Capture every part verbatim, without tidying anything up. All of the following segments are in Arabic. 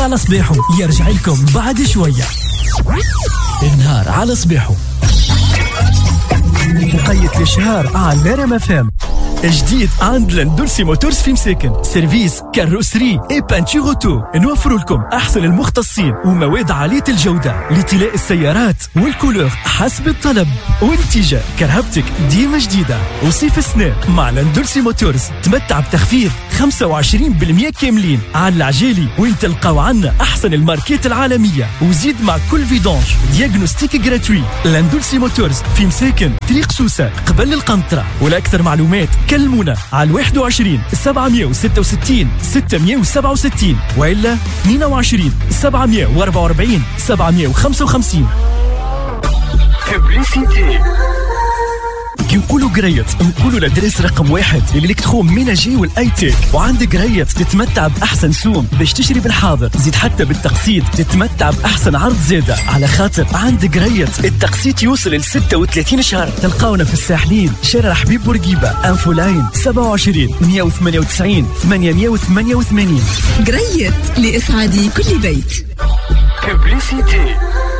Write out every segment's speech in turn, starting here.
على صباحو يرجع لكم بعد شوية. النهار على صباحو مقيد للشهر على ريم اف ام. جديد عند لاندولسي موتورز في مساكن، سيرفيس كاروسري اي بانتور اوتو. نوفر لكم احسن المختصين ومواد عاليه الجوده لطلاء السيارات والكولور حسب الطلب والنتيجه. كرهبتك ديما جديده. وصيف السنة مع لاندولسي موتورز تمتع بتخفيض خمسة وعشرين بالمئة كاملين على العجالي، وين تلقاو عنا احسن الماركات العالميه. وزيد مع كل فيدونج دياغنوستيك جراتوي. لاندولسي موتورز في مساكن طريق سوسه قبل القنطره. ولاكثر معلومات كلمونا على واحد وعشرين سبعمية وستة وستين ستمية وسبعة وستين وإلا اثنين وعشرين سبعمية وأربعة وأربعين سبعمية وخمسة وخمسين. ببليسيتي كي نقولوا قريت نقولوا لدرس رقم واحد اللي لك تخوم ميناجي والاي تيك. وعندك قريت تتمتع باحسن سوم باش تشتري بالحاضر، زيد حتى بالتقسيط تتمتع باحسن عرض زاده. على خاطر عندك قريت التقسيط يوصل ل ستة وثلاثين شهر. تلقاونا في الساحلين شارع حبيب بورقيبه، انفو لاين سبعة وعشرين مية وثمانية وتسعين ثمانمية وثمانية وثمانين. قريت لإسعاد كل بيت. ببليسيتي.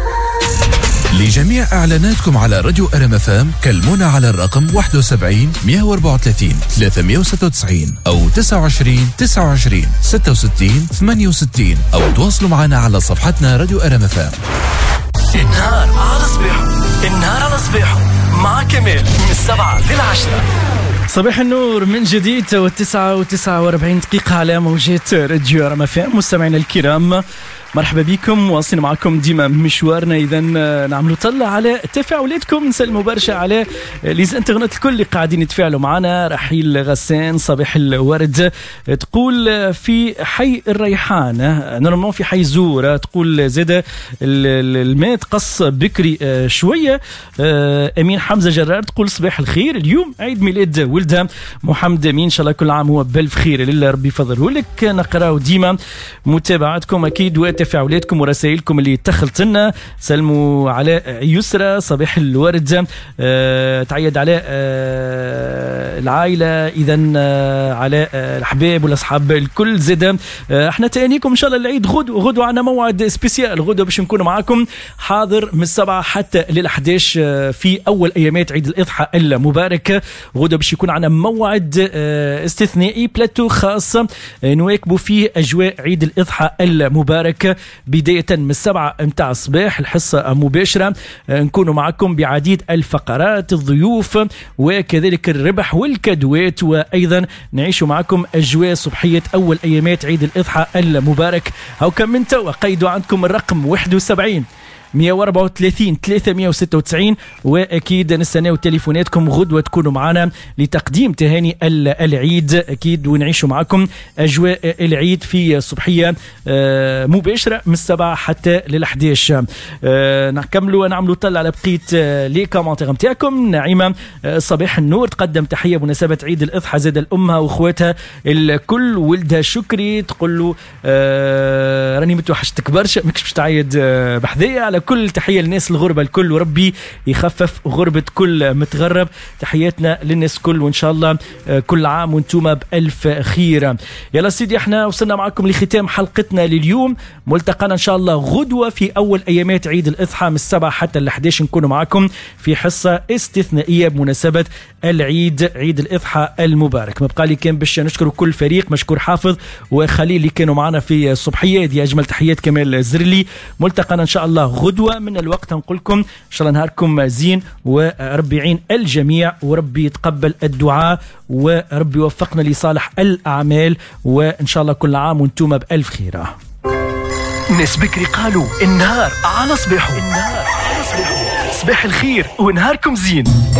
لجميع إعلاناتكم على راديو ار ام اف ام كلمونا على الرقم واحد وسبعين مية وأربعة وثلاثين ثلاثمية وستة وتسعين أو تسعة وعشرين تسعة وعشرين ستة وستين ثمانية وستين أو تواصلوا معنا على صفحتنا راديو ار ام اف ام. النهار على صباحو، النهار على صباحو مع كمال من السبعة للعشرة. صباح النور من جديد، والتسعة وتسعة وأربعين دقيقة على موجات راديو ار ام اف ام. مستمعينا الكرام مرحبا بكم، واصلين معكم ديما مشوارنا. اذا نعملوا طلع على تفاعلاتكم، نسلموا برشا على ليز انترنت الكل اللي قاعدين يتفاعلوا معنا. رحيل غسان صباح الورد تقول في حي الريحان، نورمالمون في حي زورة. تقول زاد الماء تقص بكري شويه. امين حمزه جرار تقول صباح الخير، اليوم عيد ميلاد ولدها محمد امين، ان شاء الله كل عام هو بالف خير، لله ربي يفضله لك. نقراو ديما متابعتكم اكيد وتفاعلاتكم ورسائلكم اللي دخلت لنا. سلموا على يسرى صباح الورد. أه تعيد على أه العائله، اذا أه على أه الحباب والاصحاب الكل. زاد أه احنا تانيكم ان شاء الله العيد غدو غدو عنا موعد سبيسيال غدو باش نكونوا معاكم حاضر من السبعة حتى للأحداش في اول ايامات عيد الاضحى المبارك. غدو باش يكون عنا موعد أه استثنائي، بلاتو خاص أه نواكبوا فيه اجواء عيد الاضحى المبارك بداية من السبعة متاع الصباح الحصة مباشرة. نكونوا معكم بعديد الفقرات، الضيوف وكذلك الربح والكادوات، وأيضا نعيشوا معكم أجواء صبحية أول أيامات عيد الإضحى المبارك. هاو كم من توا قيدوا عندكم الرقم واحد وسبعين مية وأربعة وثلاثين ثلاثمية وستة وتسعين، واكيد نستناو تليفوناتكم غدوه تكونوا معنا لتقديم تهاني العيد اكيد، ونعيشوا معكم اجواء العيد في صبحيه مباشره من السبعة حتى للأحداش. نكملوا ونعملوا طلع على بقيه لي كومنتير نتاعكم. نعيمه صباح النور تقدم تحيه بمناسبه عيد الاضحى زاد الامها واخواتها الكل. ولدها شكري تقول له راني متوحشتك برشا، ماكش باش تعيد بحذايا. على كل تحية للناس الغربة الكل، وربي يخفف غربة كل متغرب. تحياتنا للناس كل، وإن شاء الله كل عام وانتم بألف خير. يلا سيدي احنا وصلنا معكم لختام حلقتنا لليوم. ملتقانا إن شاء الله غدوة في أول أيامات عيد الإضحى من السبعة حتى الأحداش نكونوا معكم في حصة استثنائية بمناسبة العيد عيد الإضحى المبارك. مبقى لي كان باش نشكر كل فريق، مشكور حافظ وخليل اللي كانوا معنا في الصبحية دي. أجمل تحيات كمال الزرلي. ملتقانا إن شاء الله غدوة من الوقت. نقول لكم إن شاء الله نهاركم زين، وربي يعين الجميع، وربي يتقبل الدعاء، وربي يوفقنا لصالح الأعمال، وإن شاء الله كل عام وانتم بألف خيرة. ناس بكري قالوا النهار على صباحو، النهار على صباحو، صباح الخير ونهاركم زين.